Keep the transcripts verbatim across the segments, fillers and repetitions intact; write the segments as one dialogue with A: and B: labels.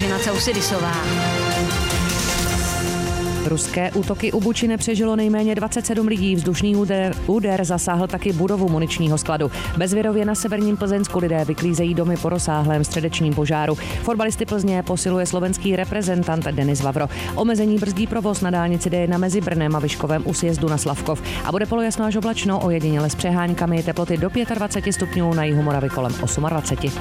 A: Kateřina Ceusidisová.
B: Ruské útoky u Buči nepřežilo nejméně dvacet sedm lidí. Vzdušný úder, úder zasáhl taky budovu muničního skladu. Bezvěrově na severním Plzeňsku lidé vyklízejí domy po rozsáhlém středečním požáru. Fotbalisty Plzně posiluje slovenský reprezentant Denis Vavro. Omezení brzdí provoz na dálnici D jedna mezi Brnem a Vyškovem u sjezdu na Slavkov. A bude polojasno až oblačno, ojediněle s přeháňkami, teploty do dvacet pět stupňů, na jihu Moravy kolem dvacet osm.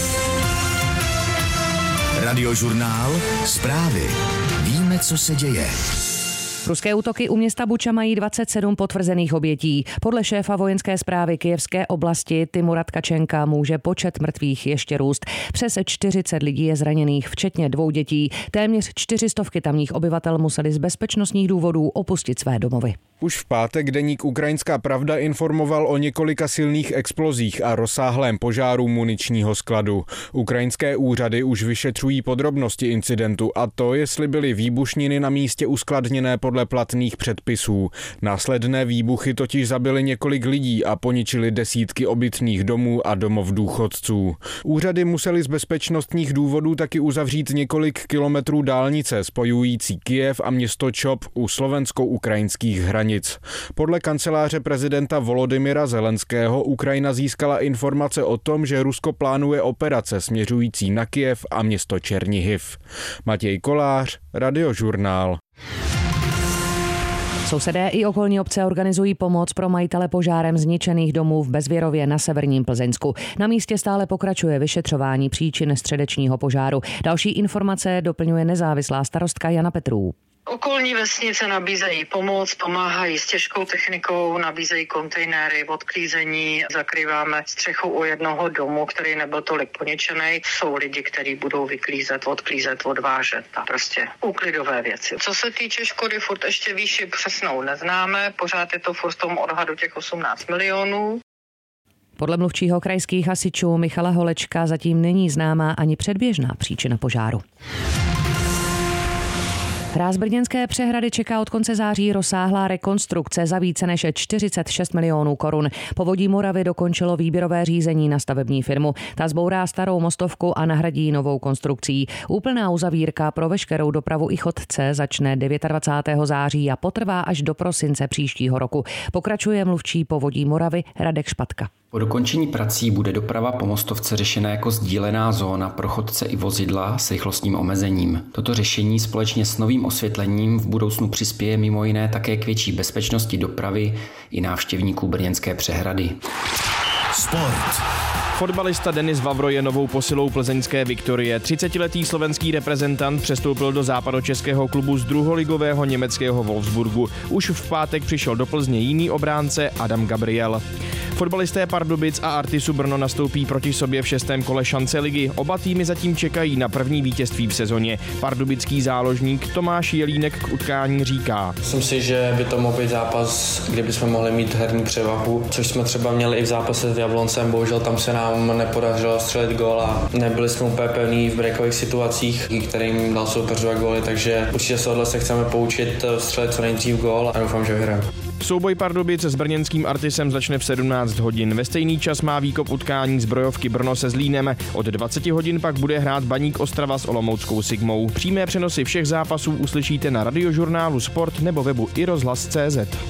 C: Radiožurnál. Zprávy. Víme, co se děje.
B: Ruské útoky u města Buča mají dvacet sedm potvrzených obětí. Podle šéfa vojenské správy Kyjevské oblasti Timura Tkačenka může počet mrtvých ještě růst. Přes čtyřicet lidí je zraněných, včetně dvou dětí. Téměř čtyřistovky tamních obyvatel museli z bezpečnostních důvodů opustit své domovy.
D: Už v pátek deník Ukrajinská pravda informoval o několika silných explozích a rozsáhlém požáru muničního skladu. Ukrajinské úřady už vyšetřují podrobnosti incidentu a to, jestli byly výbušniny na místě uskladněné podle platných předpisů. Následné výbuchy totiž zabily několik lidí a poničily desítky obytných domů a domov důchodců. Úřady musely z bezpečnostních důvodů taky uzavřít několik kilometrů dálnice spojující Kyjev a město Čop u slovensko-ukrajinských hranic. Podle kanceláře prezidenta Volodymyra Zelenského Ukrajina získala informace o tom, že Rusko plánuje operace směřující na Kyjev a město Černihiv. Matěj Kolář, Radiožurnál.
B: Sousedé i okolní obce organizují pomoc pro majitele požárem zničených domů v Bezvěrově na severním Plzeňsku. Na místě stále pokračuje vyšetřování příčin středečního požáru. Další informace doplňuje nezávislá starostka Jana Petrů.
E: Okolní vesnice nabízejí pomoc, pomáhají s těžkou technikou, nabízejí kontejnery, odklízení, zakrýváme střechu u jednoho domu, který nebyl tolik poničený. Jsou lidi, kteří budou vyklízet, odklízet, odvážet a prostě úklidové věci. Co se týče škody, furt ještě výši přesnou neznáme, pořád je to furt v tom odhadu těch osmnáct milionů.
B: Podle mluvčího krajských hasičů Michala Holečka zatím není známá ani předběžná příčina požáru. Hráz brněnské přehrady čeká od konce září rozsáhlá rekonstrukce za více než čtyřicet šest milionů korun. Povodí Moravy dokončilo výběrové řízení na stavební firmu. Ta zbourá starou mostovku a nahradí novou konstrukcí. Úplná uzavírka pro veškerou dopravu i chodce začne dvacátého devátého září a potrvá až do prosince příštího roku. Pokračuje mluvčí Povodí Moravy Radek Špatka.
F: Po dokončení prací bude doprava po mostovce řešena jako sdílená zóna pro chodce i vozidla s rychlostním omezením. Toto řešení společně s novým osvětlením v budoucnu přispěje mimo jiné také k větší bezpečnosti dopravy i návštěvníků brněnské přehrady.
C: Sport.
G: Fotbalista Denis Vavro je novou posilou plzeňské Viktorie. třicetiletý slovenský reprezentant přestoupil do západočeského klubu z druholigového německého Wolfsburgu. Už v pátek přišel do Plzně jiný obránce Adam Gabriel. Fotbalisté Pardubic a Artisu Brno nastoupí proti sobě v šestém kole šance ligy. Oba týmy zatím čekají na první vítězství v sezóně. Pardubický záložník Tomáš Jelínek k utkání říká:
H: Myslím si, že by to mohl být zápas, kde bychom mohli mít herní převahu, což jsme třeba měli i v zápase s Jabloncem. Bohužel tam se nám nepodařilo střelit gól a nebyli jsme úplně pevní v breakových situacích, kterým dal soupeř dva góly, takže určitě z tohohle se chceme poučit, střelit co nejdřív gól a doufám, že vyhrajeme.
G: Souboj Pardubic s brněnským Artisem začne v sedmnáct hodin. Ve stejný čas má výkop utkání Zbrojovky Brno se Zlínem. Od dvacet hodin pak bude hrát Baník Ostrava s Olomouckou Sigmou. Přímé přenosy všech zápasů uslyšíte na Radiožurnálu Sport nebo webu i rozhlas tečka cé zet.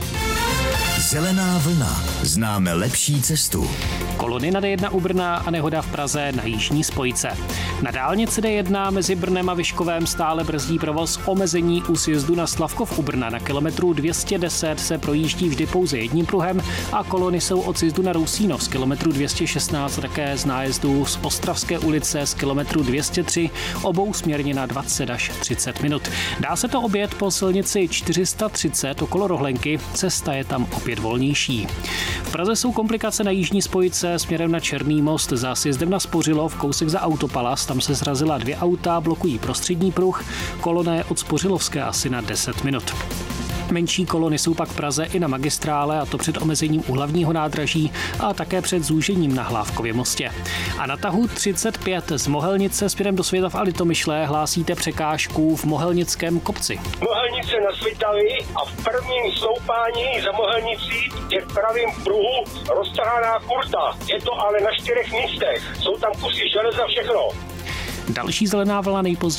C: Zelená vlna. Známe lepší cestu.
I: Kolony na D jedna u Brna a nehoda v Praze na jižní spojce. Na dálnici D jedna mezi Brnem a Vyškovem stále brzdí provoz, omezení u sjezdu na Slavkov u Brna na kilometru dvě stě deset se projíždí vždy pouze jedním pruhem a kolony jsou od sjezdu na Rousínov z kilometru dvě stě šestnáct a také z nájezdu z Ostravské ulice z kilometru dvě stě tři obou směrně na dvacet až třicet minut. Dá se to objet po silnici čtyři sta třicet okolo Rohlenky, cesta je tam opět volnější. V Praze jsou komplikace na jižní spojice směrem na Černý most za sjezdem na Spořilov, kousek za Autopalas, tam se srazila dvě auta, blokují prostřední pruh, kolona je od Spořilovské asi na deset minut. Menší kolony jsou pak v Praze i na magistrále, a to před omezením u hlavního nádraží a také před zúžením na Hlávkově mostě. A na tahu třicet pět z Mohelnice směrem do Světov a Litomyšle hlásíte překážku v Mohelnickém kopci.
J: Mohelnice na Svitavy a v prvním stoupání za Mohelnicí je v pravém pruhu roztrhaná kurta. Je to ale na čtyřech místech. Jsou tam kusy železa, všechno.
I: Další zelená vlna nejpozději